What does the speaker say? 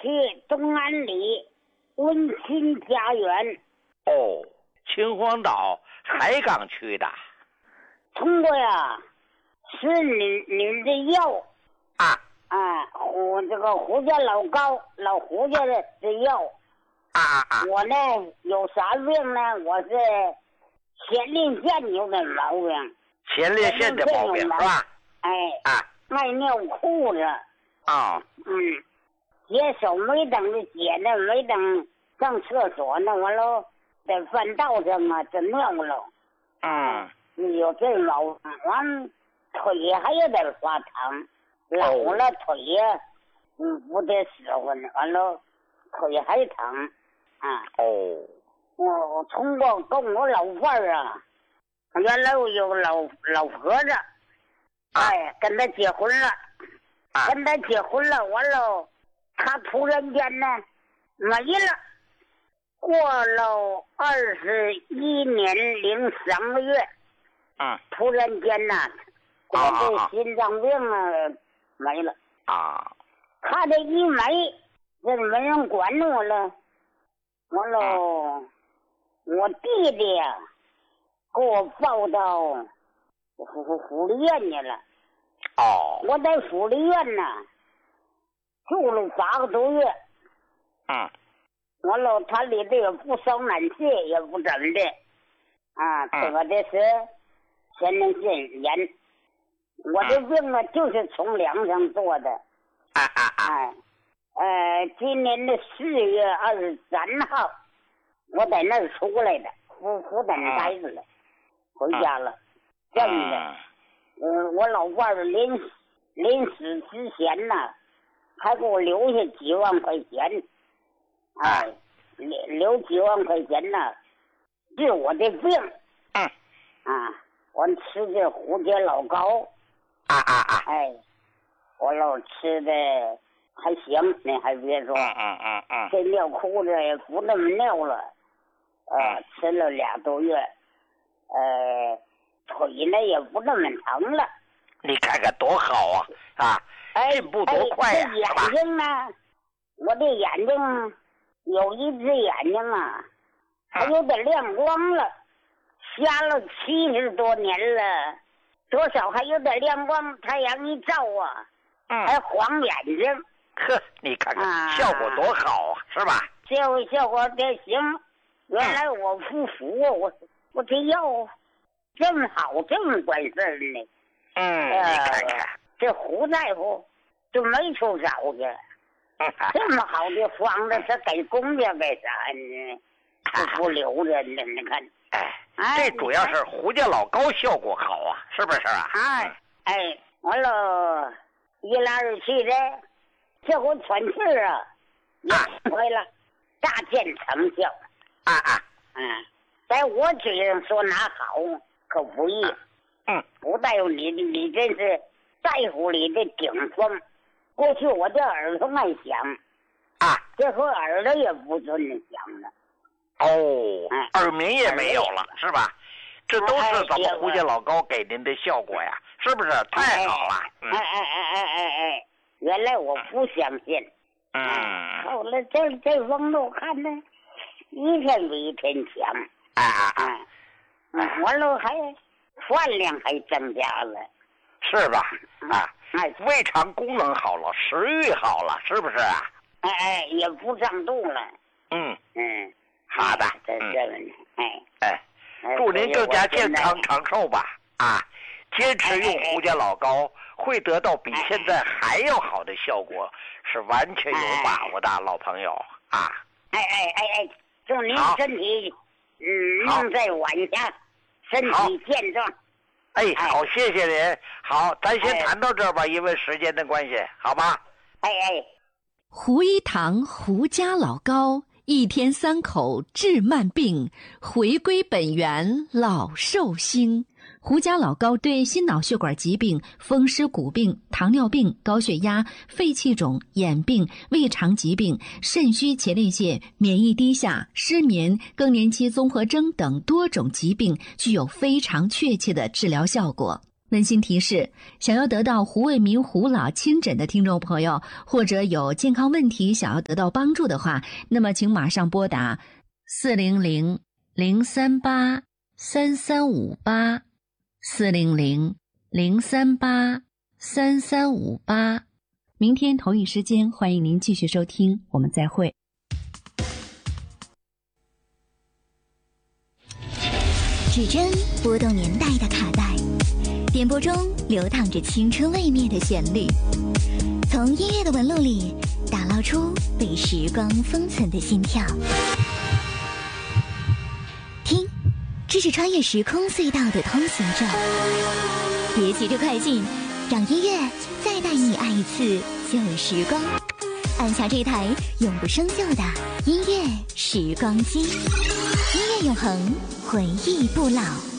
去东安里温馨家园。 哦，秦皇岛海港区的。 通过呀，是你的药啊这个胡家老高老胡家的药我呢有啥病呢？我是前列腺有点毛病。 前列腺的毛病是吧？ 爱尿裤子。解手没等着解呢，没等上厕所呢，完了在饭道上啊就尿了。有这毛病，完腿还有点发疼，老了腿呀，不得使唤呢，完了腿还疼。我通过跟我老伴儿原来我有老婆子，跟他结婚了，完了，他突然间呢没了，过了21年03个月，突然间呢，我这心脏病没了。他这一没，这没人管我了，完了，我弟弟呀，给我抱到福利院去了。我在福利院呢住了8个多月。完了，他里头也不烧暖气，也不怎么的。得的是前列腺炎。我这病就是从梁上做的。今年的4月23号，我在那儿出来的，复旦待着了，回家了。真的，我老伴儿临死之前呢，还给我留下几万块钱。留几万块钱呢，治我的病。我吃这胡家老高。我老吃的还行，你还别说。这尿裤子也不那么尿了。吃了2多月，腿呢也不那么疼了。 你看看多好啊！进步多快呀！ 这眼睛呢，我这眼睛有一只眼睛还有点亮光了，瞎了70多年了，多少还有点亮光，太阳一照还晃眼睛。 你看看效果多好是吧？ 效果得行。原来我不服我这药这么好，这么管事儿呢。 你看看这胡大夫就没处找去。这么好的方子，他给公家干啥呢？不留着呢？你看， 这主要是胡家老高效果好是不是完了，一来二去的，这回喘气儿也回了，大见成效。在我嘴上说拿好可不易。胡大夫，你真是大夫里的顶峰。过去我这耳朵爱响，这回耳朵也不准响了。耳鸣也没有了，是吧？这都是咱们胡家老高给您的效果呀，是不是？太好了！原来我不相信。后来这风路看呢，一天比一天强。完了还饭量还增加了，是吧？胃肠功能好了，食欲好了，是不是啊？也不胀肚了。好的，祝您更加健康长寿吧！坚持用胡家老高，会得到比现在还要好的效果，是完全有把握的，老朋友祝您身体命在晚霞，身体健壮。好，谢谢您。好，咱先谈到这儿吧，因为时间的关系，好吧？ 胡一堂胡家老高1天3口治慢病，回归本源老寿星。胡家老高对心脑血管疾病、风湿骨病、糖尿病、高血压、肺气肿、眼病、胃肠疾病、肾虚前列腺、免疫低下、失眠、更年期综合征等多种疾病具有非常确切的治疗效果。 温馨提示：想要得到胡卫民胡老亲诊的听众朋友，或者有健康问题想要得到帮助的话，那么请马上拨打400-038-3358 400-038-3358。明天同一时间，欢迎您继续收听，我们再会。 指针拨动年代的卡带，点拨中流淌着青春未灭的旋律，从音乐的纹路里打捞出被时光封存的心跳。听，这是穿越时空隧道的通行证。别急着快进，让音乐再带你爱一次旧时光。按下这台永不生锈的音乐时光机，音乐永恒，回忆不老。